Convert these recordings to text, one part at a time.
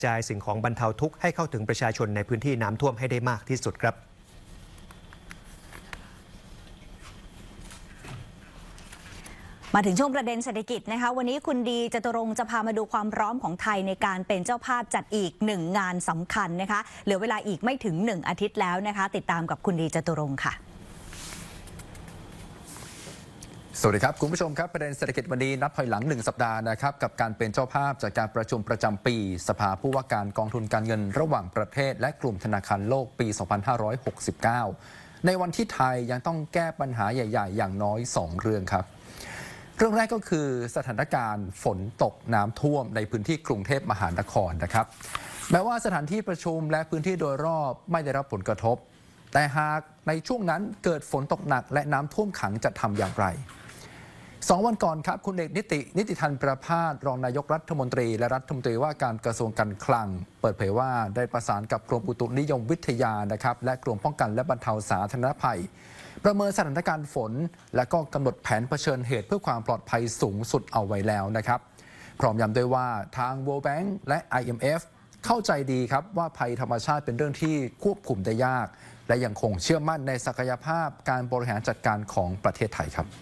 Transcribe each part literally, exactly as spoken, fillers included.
จ่ายสิ่งของบรรเทาทุกข์ให้เข้าถึงประชาชนในพื้นที่น้ำท่วมให้ได้มากที่สุดครับมาถึงช่วงประเด็นเศรษฐกิจนะคะวันนี้คุณดีจตุรงค์จะพามาดูความพร้อมของไทยในการเป็นเจ้าภาพจัดอีกหนึ่งงานสำคัญนะคะเหลือเวลาอีกไม่ถึงหนึ่งอาทิตย์แล้วนะคะติดตามกับคุณดีจตุรงค์ค่ะสวัสดีครับคุณผู้ชมครับประเด็นเศรษฐกิจวันนี้นับถอยหลังหนึ่งสัปดาห์นะครับกับการเป็นเจ้าภาพจากการประชุมประจำปีสภาผู้ว่าการกองทุนการเงินระหว่างประเทศและกลุ่มธนาคารโลกปี สองพันห้าร้อยหกสิบเก้า ในวันที่ไทยยังต้องแก้ปัญหาใหญ่ๆอย่างน้อยสองเรื่องครับเรื่องแรกก็คือสถานการณ์ฝนตกน้ำท่วมในพื้นที่กรุงเทพมหานครนะครับแม้ว่าสถานที่ประชุมและพื้นที่โดยรอบไม่ได้รับผลกระทบแต่หากในช่วงนั้นเกิดฝนตกหนักและน้ำท่วมขังจะทำอย่างไรสองวันก่อนครับคุณเอกนิตินิติธันประภาสรองนายกรัฐมนตรีและรัฐมนตรีว่าการกระทรวงการคลังเปิดเผยว่าได้ประสานกับกรมอุตุนิยมวิทยานะครับและกรมป้องกันและบรรเทาสาธารณภัยประเมินสถานการณ์ฝนและก็กำหนดแผนเผชิญเหตุเพื่อความปลอดภัยสูงสุดเอาไว้แล้วนะครับพร้อมย้ำด้วยว่าทาง World Bank และ ไอ เอ็ม เอฟ เข้าใจดีครับว่าภัยธรรมชาติเป็นเรื่องที่ควบคุมได้ยากและยังคงเชื่อมั่นในศักยภาพการบริหารจัดการของประเทศไทยครับ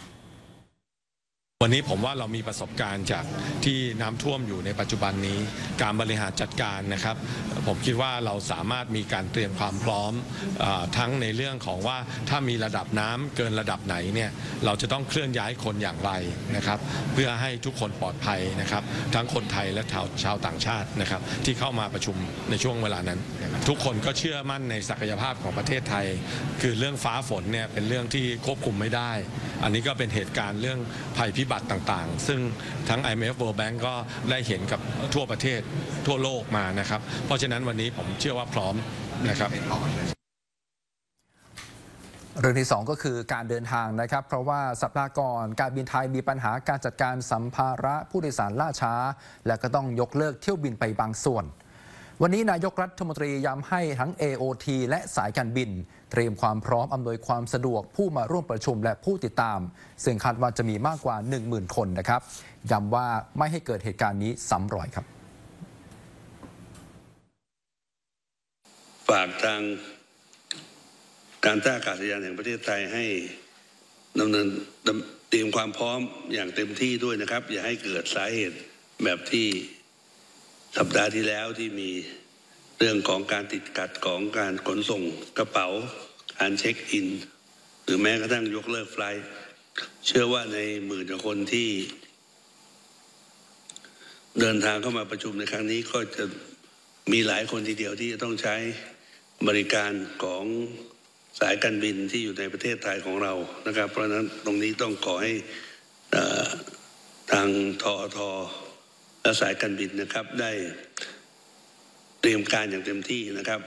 วันนี้ผมว่าเรามีประสบการณ์จากที่น้ำท่วมอยู่ในปัจจุบันนี้การบริหารจัดการนะครับผมคิดว่าเราสามารถมีการเตรียมความพร้อมทั้งในเรื่องของว่าถ้ามีระดับน้ำเกินระดับไหนเนี่ยเราจะต้องเคลื่อนย้ายคนอย่างไรนะครับเพื่อให้ทุกคนปลอดภัยนะครับทั้งคนไทยและชาวชาวต่างชาตินะครับที่เข้ามาประชุมในช่วงเวลานั้นทุกคนก็เชื่อมั่นในศักยภาพของประเทศไทยคือเรื่องฟ้าฝนเนี่ยเป็นเรื่องที่ควบคุมไม่ได้อันนี้ก็เป็นเหตุการณ์เรื่องภัยพิบัติต่างๆซึ่งทั้ง ไอ เอ็ม เอฟ World Bank ก็ได้เห็นกับทั่วประเทศทั่วโลกมานะครับเพราะฉะนั้นวันนี้ผมเชื่อว่าพร้อมนะครับเรื่องที่สองก็คือการเดินทางนะครับเพราะว่าสัปดาห์ก่อนการบินไทยมีปัญหาการจัดการสัมภาระผู้โดยสารล่าช้าและก็ต้องยกเลิกเที่ยวบินไปบางส่วนวันนี้นายกรัฐมนตรีย้ำให้ทั้ง เอ โอ ที และสายการบินเตรียมความพร้อมอำนวยความสะดวกผู้มาร่วมประชุมและผู้ติดตามซึ่งคาดว่าจะมีมากกว่า หนึ่งหมื่น คนนะครับย้ำว่าไม่ให้เกิดเหตุการณ์นี้ซ้ำรอยครับฝากทางการท่าอากาศยานแห่งประเทศไทยให้ดำเนินเตรียมความพร้อมอย่างเต็มที่ด้วยนะครับอย่าให้เกิดสาเหตุแบบที่สัปดาห์ที่แล้วที่มีเรื่องของการติดขัดของการขนส่งกระเป๋าการเช็คอินหรือแม้กระทั่งยกเลิกไฟล์เชื่อว่าในหมื่นคนที่เดินทางเข้ามาประชุมในครั้งนี้ก็จะมีหลายคนทีเดียวที่จะต้องใช้บริการของสายการบินที่อยู่ในประเทศไทยของเรานะครับเพราะฉะนั้นตรงนี้ต้องขอให้ทางทอทและสายการบินนะครับได้เตรียมการอย่างเต็มที่นะครับ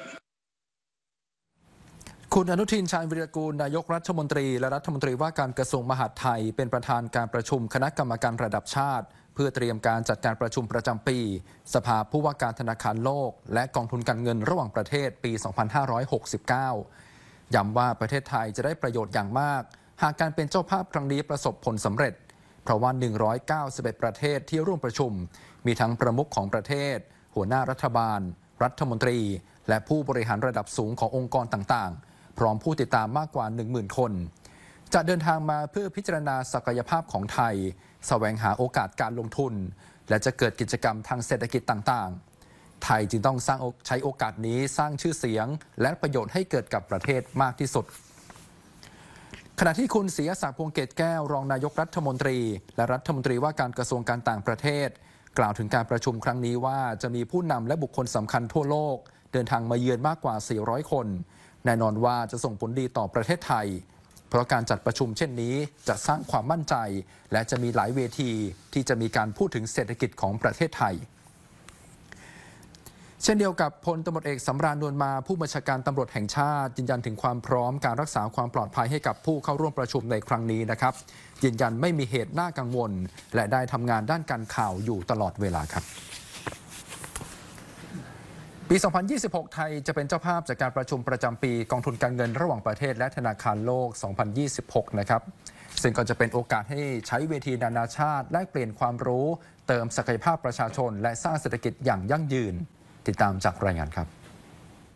คุณอนุทินชาญวิรากูลนายกรัฐมนตรีและรัฐมนตรีว่าการกระทรวงมหาดไทยเป็นประธานการประชุมคณะกรรมการระดับชาติเพื่อเตรียมการจัดการประชุมประจำปีสภาผู้ว่าการธนาคารโลกและกองทุนการเงินระหว่างประเทศปี สองพันห้าร้อยหกสิบเก้า ย้ำว่าประเทศไทยจะได้ประโยชน์อย่างมากหากการเป็นเจ้าภาพครั้งนี้ประสบผลสำเร็จเพราะว่าหนึ่งร้อยเก้าสิบเอ็ดประเทศที่ร่วมประชุมมีทั้งประมุขของประเทศหัวหน้ารัฐบาลรัฐมนตรีและผู้บริหารระดับสูงขององค์กรต่างๆพร้อมผู้ติดตามมากกว่า หนึ่งหมื่น คนจะเดินทางมาเพื่อพิจารณาศักยภาพของไทยแสวงหาโอกาสการลงทุนและจะเกิดกิจกรรมทางเศรษฐกิจต่างๆไทยจึงต้องสร้างใช้โอกาสนี้สร้างชื่อเสียงและประโยชน์ให้เกิดกับประเทศมากที่สุดขณะที่คุณศรีศักดิ์ พวงเกตแก้วรองนายกรัฐมนตรีและรัฐมนตรีว่าการกระทรวงการต่างประเทศกล่าวถึงการประชุมครั้งนี้ว่าจะมีผู้นำและบุคคลสำคัญทั่วโลกเดินทางมาเยือนมากกว่าสี่ร้อยคนแน่นอนว่าจะส่งผลดีต่อประเทศไทยเพราะการจัดประชุมเช่นนี้จะสร้างความมั่นใจและจะมีหลายเวทีที่จะมีการพูดถึงเศรษฐกิจของประเทศไทยเช่นเดียวกับพลตำรวจเอกสำราญ นวลมาผู้บัญชาการตำรวจแห่งชาติยืนยันถึงความพร้อมการรักษาความปลอดภัยให้กับผู้เข้าร่วมประชุมในครั้งนี้นะครับยืนยันไม่มีเหตุน่ากังวลและได้ทำงานด้านการข่าวอยู่ตลอดเวลาครับปี สองพันยี่สิบหก ไทยจะเป็นเจ้าภาพจากการประชุมประจำปีกองทุนการเงินระหว่างประเทศและธนาคารโลก สองพันยี่สิบหก นะครับซึ่งก็จะเป็นโอกาสให้ใช้เวทีนานาชาติแลกเปลี่ยนความรู้เติมศักยภาพประชาชนและสร้างเศรษฐกิจอย่างยั่งยืนติดตามจากรายงานครับ